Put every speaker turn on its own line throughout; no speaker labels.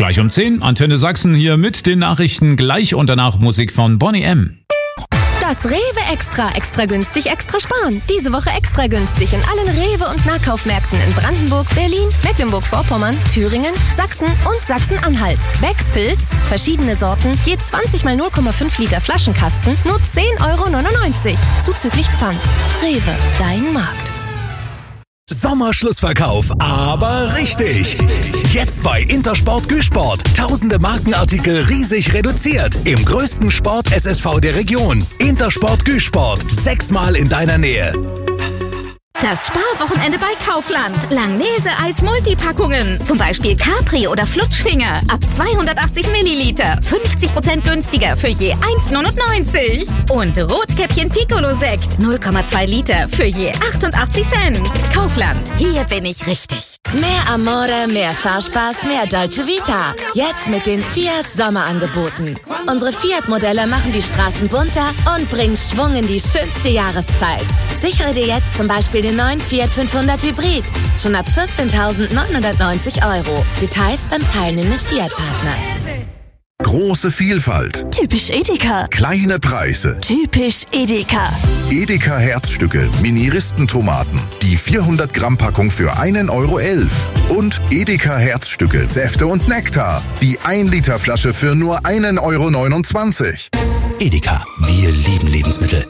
Gleich um 10, Antenne Sachsen hier mit den Nachrichten, gleich und danach Musik von Bonnie M.
Das Rewe Extra günstig, extra sparen. Diese Woche extra günstig in allen Rewe- und Nahkaufmärkten in Brandenburg, Berlin, Mecklenburg-Vorpommern, Thüringen, Sachsen und Sachsen-Anhalt. Becks Pilz, verschiedene Sorten, je 20 mal 0,5 Liter Flaschenkasten, nur 10,99 €. Zuzüglich Pfand. Rewe, dein Markt.
Sommerschlussverkauf, aber richtig. Jetzt bei Intersport Güsport. Tausende Markenartikel riesig reduziert. Im größten Sport-SSV der Region. Intersport Güsport. 6-mal in deiner Nähe.
Das Sparwochenende bei Kaufland. Langnese-Eis Multipackungen. Zum Beispiel Capri oder Flutschfinger. Ab 280 Milliliter. 50% günstiger für je 1,99 €. Und Rotkäppchen Piccolo-Sekt. 0,2 Liter für je 88 Cent. Kaufland. Hier bin ich richtig.
Mehr Amore, mehr Fahrspaß, mehr Dolce Vita. Jetzt mit den Fiat Sommerangeboten. Unsere Fiat-Modelle machen die Straßen bunter und bringen Schwung in die schönste Jahreszeit. Sichere dir jetzt zum Beispiel den neuen Fiat 500 Hybrid. Schon ab 14.990 €. Details beim teilnehmenden Fiat-Partner.
Große Vielfalt.
Typisch Edeka.
Kleine Preise.
Typisch Edeka.
Edeka Herzstücke, Mini-Ristentomaten. Die 400 Gramm Packung für 1,11 € Und Edeka Herzstücke, Säfte und Nektar. Die 1 Liter Flasche für nur 1,29 €.
Edeka, wir lieben Lebensmittel.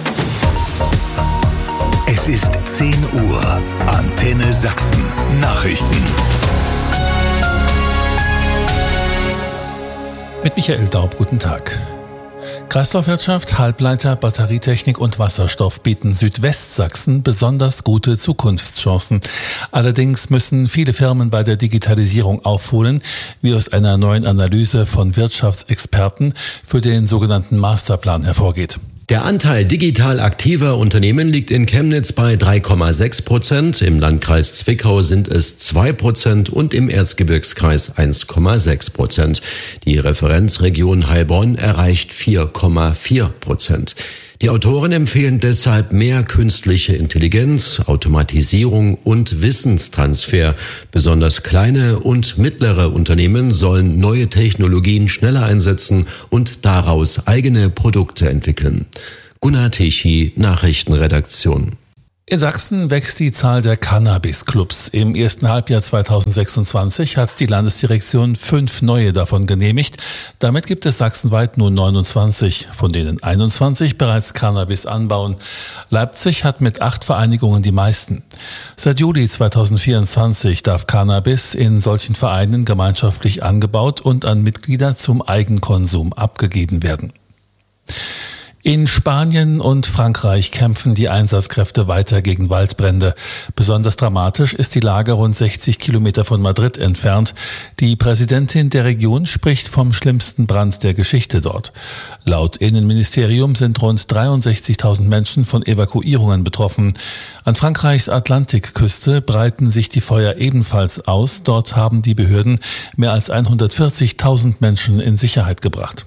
Es ist 10 Uhr. Antenne Sachsen. Nachrichten.
Mit Michael Daub, guten Tag. Kreislaufwirtschaft, Halbleiter, Batterietechnik und Wasserstoff bieten Südwestsachsen besonders gute Zukunftschancen. Allerdings müssen viele Firmen bei der Digitalisierung aufholen, wie aus einer neuen Analyse von Wirtschaftsexperten für den sogenannten Masterplan hervorgeht.
Der Anteil digital aktiver Unternehmen liegt in Chemnitz bei 3,6%, im Landkreis Zwickau sind es 2% und im Erzgebirgskreis 1,6%. Die Referenzregion Heilbronn erreicht 4,4%. Die Autoren empfehlen deshalb mehr künstliche Intelligenz, Automatisierung und Wissenstransfer. Besonders kleine und mittlere Unternehmen sollen neue Technologien schneller einsetzen und daraus eigene Produkte entwickeln. Gunnar Tichy, Nachrichtenredaktion.
In Sachsen wächst die Zahl der Cannabis-Clubs. Im ersten Halbjahr 2026 hat die Landesdirektion 5 neue davon genehmigt. Damit gibt es sachsenweit nun 29, von denen 21 bereits Cannabis anbauen. Leipzig hat mit 8 Vereinigungen die meisten. Seit Juli 2024 darf Cannabis in solchen Vereinen gemeinschaftlich angebaut und an Mitglieder zum Eigenkonsum abgegeben werden. In Spanien und Frankreich kämpfen die Einsatzkräfte weiter gegen Waldbrände. Besonders dramatisch ist die Lage rund 60 Kilometer von Madrid entfernt. Die Präsidentin der Region spricht vom schlimmsten Brand der Geschichte dort. Laut Innenministerium sind rund 63.000 Menschen von Evakuierungen betroffen. An Frankreichs Atlantikküste breiten sich die Feuer ebenfalls aus. Dort haben die Behörden mehr als 140.000 Menschen in Sicherheit gebracht.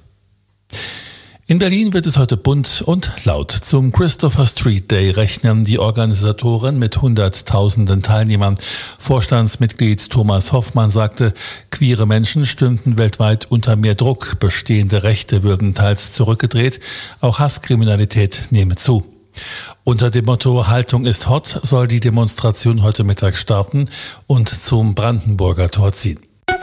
In Berlin wird es heute bunt und laut. Zum Christopher Street Day rechnen die Organisatoren mit Hunderttausenden Teilnehmern. Vorstandsmitglied Thomas Hoffmann sagte, queere Menschen stünden weltweit unter mehr Druck. Bestehende Rechte würden teils zurückgedreht. Auch Hasskriminalität nehme zu. Unter dem Motto Haltung ist hot soll die Demonstration heute Mittag starten und zum Brandenburger Tor ziehen.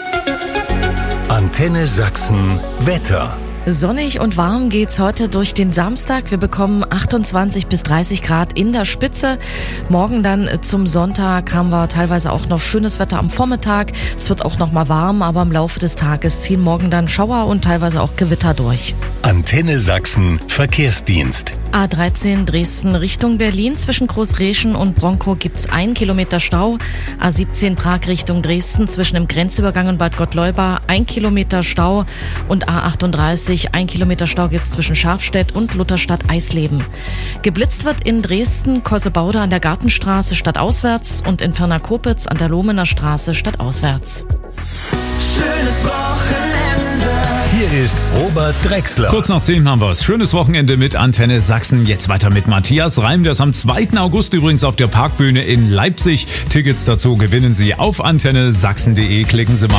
Antenne Sachsen Wetter.
Sonnig und warm geht's heute durch den Samstag. Wir bekommen 28 bis 30 Grad in der Spitze. Morgen dann zum Sonntag haben wir teilweise auch noch schönes Wetter am Vormittag. Es wird auch noch mal warm, aber im Laufe des Tages ziehen morgen dann Schauer und teilweise auch Gewitter durch.
Antenne Sachsen Verkehrsdienst.
A13 Dresden Richtung Berlin. Zwischen Großreschen und Bronkow gibt's 1 Kilometer Stau. A17 Prag Richtung Dresden. Zwischen dem Grenzübergang und Bad Gottleuba 1 Kilometer Stau. Und A38 1 Kilometer Stau gibt's zwischen Schafstedt und Lutherstadt-Eisleben. Geblitzt wird in Dresden Kossebaude an der Gartenstraße stadtauswärts und in Pirna-Kopitz an der Lohmener Straße stadtauswärts.
Schönes Wochenende. Hier ist Robert Drexler.
Kurz nach 10 haben wir's. Schönes Wochenende mit Antenne Sachsen. Jetzt weiter mit Matthias Reim. Der ist am 2. August übrigens auf der Parkbühne in Leipzig. Tickets dazu gewinnen Sie auf antennesachsen.de. Klicken Sie mal